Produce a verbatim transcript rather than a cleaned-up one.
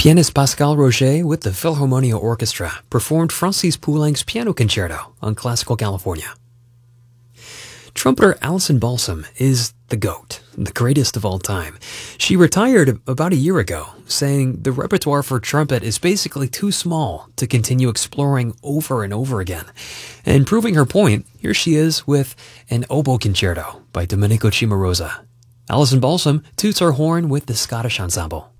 Pianist Pascal Roger with the Philharmonia Orchestra performed Francis Poulenc's Piano Concerto on Classical California. Trumpeter Alison Balsam is the GOAT, the greatest of all time. She retired about a year ago, saying the repertoire for trumpet is basically too small to continue exploring over and over again. And proving her point, here she is with an Oboe Concerto by Domenico Cimarosa. Alison Balsam toots her horn with the Scottish Ensemble.